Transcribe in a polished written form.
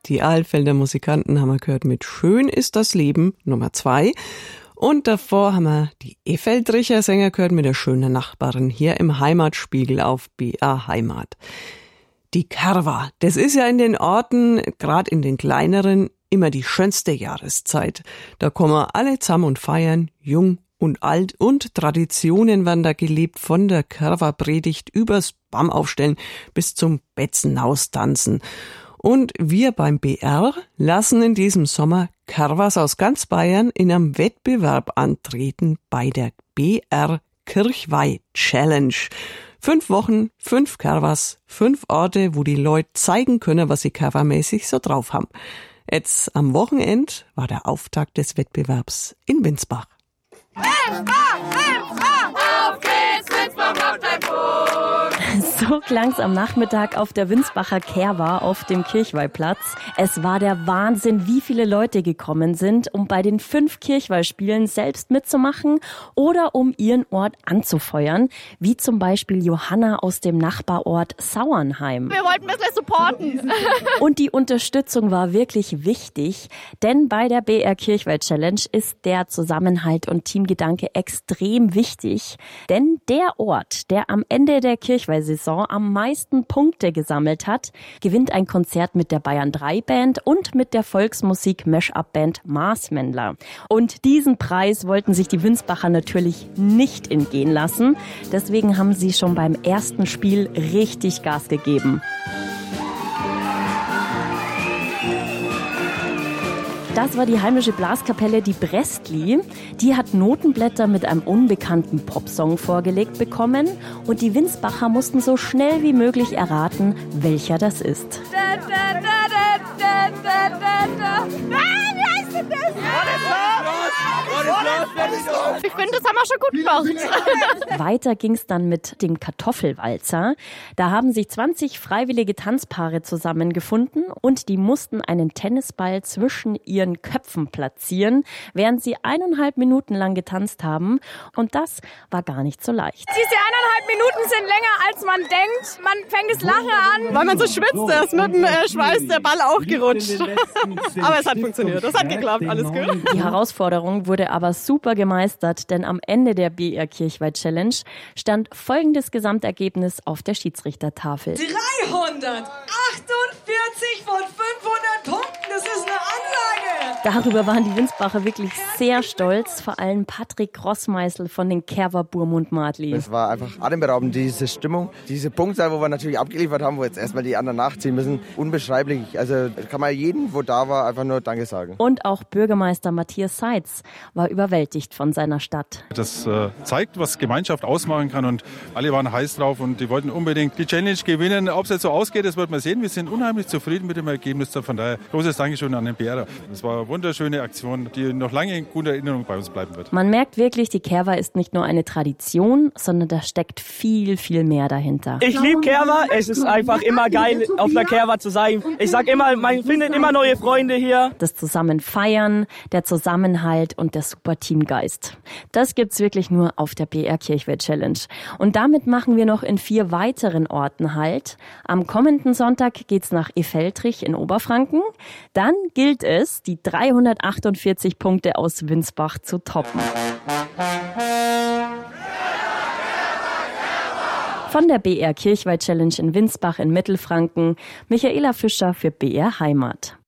Die Alfelder Musikanten haben wir gehört mit Schön ist das Leben, Nummer 2. Und davor haben wir die Effeldricher Sänger gehört mit der schönen Nachbarin hier im Heimatspiegel auf BR Heimat. Die Kerwa, das ist ja in den Orten, gerade in den kleineren, immer die schönste Jahreszeit. Da kommen alle zusammen und feiern, jung und alt, und Traditionen werden da gelebt, von der Kerwa-Predigt übers Bammaufstellen bis zum Betzenaustanzen. Und wir beim BR lassen in diesem Sommer Kerwas aus ganz Bayern in einem Wettbewerb antreten bei der BR Kirchweih Challenge. 5 Wochen, 5 Kerwas, 5 Orte, wo die Leute zeigen können, was sie kerwamäßig so drauf haben. Jetzt am Wochenende war der Auftakt des Wettbewerbs in Winsbach. Winsbach, Winsbach, auf geht's, Winsbach macht ein Buch. So klang's am Nachmittag auf der Winsbacher Kerwa auf dem Kirchweihplatz. Es war der Wahnsinn, wie viele Leute gekommen sind, um bei den 5 Kirchweihspielen selbst mitzumachen oder um ihren Ort anzufeuern, wie zum Beispiel Johanna aus dem Nachbarort Sauernheim. Wir wollten ein bisschen supporten. Und die Unterstützung war wirklich wichtig, denn bei der BR Kirchweih Challenge ist der Zusammenhalt und Teamgedanke extrem wichtig, denn der Ort, der am Ende der Kirchweih-Saison am meisten Punkte gesammelt hat, gewinnt ein Konzert mit der Bayern 3 Band und mit der Volksmusik Mash-up-Band Marsmändler. Und diesen Preis wollten sich die Winsbacher natürlich nicht entgehen lassen. Deswegen haben sie schon beim ersten Spiel richtig Gas gegeben. Das war die heimische Blaskapelle, die Brestli. Die hat Notenblätter mit einem unbekannten Popsong vorgelegt bekommen und die Winsbacher mussten so schnell wie möglich erraten, welcher das ist. Ich finde, das haben wir schon gut gemacht. Weiter ging's dann mit dem Kartoffelwalzer. Da haben sich 20 freiwillige Tanzpaare zusammengefunden und die mussten einen Tennisball zwischen ihren Köpfen platzieren, während sie 1,5 Minuten lang getanzt haben. Und das war gar nicht so leicht. Diese 1,5 Minuten sind länger, als man denkt. Man fängt das Lachen an, weil man so schwitzt. Da ist mit dem Schweiß der Ball auch gerutscht. Aber es hat funktioniert. Das hat geklappt. Alles gut. Die Herausforderung wurde aber super gemeistert, denn am Ende der BR Kirchweih Challenge stand folgendes Gesamtergebnis auf der Schiedsrichtertafel. 348 von 500 Punkten, das ist eine Ansage! Darüber waren die Winsbacher wirklich sehr stolz, vor allem Patrick Grossmeißl von den Kerwa Burmund-Madli. Es war einfach atemberaubend, diese Stimmung, diese Punktzahl, wo wir natürlich abgeliefert haben, wo jetzt erstmal die anderen nachziehen müssen, unbeschreiblich. Also kann man jedem, wo da war, einfach nur Danke sagen. Und auch Bürgermeister Matthias Seitz war überwältigt von seiner Stadt. Das zeigt, was Gemeinschaft ausmachen kann, und alle waren heiß drauf und die wollten unbedingt die Challenge gewinnen. Ob es jetzt so ausgeht, das wird man sehen. Wir sind unheimlich zufrieden mit dem Ergebnis. Von daher großes Dankeschön an den BR. Das war eine wunderschöne Aktion, die noch lange in guter Erinnerung bei uns bleiben wird. Man merkt wirklich, die Kerwa ist nicht nur eine Tradition, sondern da steckt viel, viel mehr dahinter. Ich liebe Kerwa. Es ist einfach immer geil, auf der Kerwa zu sein. Ich sag immer, man findet immer neue Freunde hier. Das Zusammenfeiern, der Zusammenhalt und der super Teamgeist. Das gibt's wirklich nur auf der BR Kirchweih Challenge. Und damit machen wir noch in 4 weiteren Orten Halt. Am kommenden Sonntag geht's nach Effeltrich in Oberfranken. Dann gilt es, die 348 Punkte aus Winsbach zu toppen. Von der BR Kirchweih Challenge in Winsbach in Mittelfranken, Michaela Fischer für BR Heimat.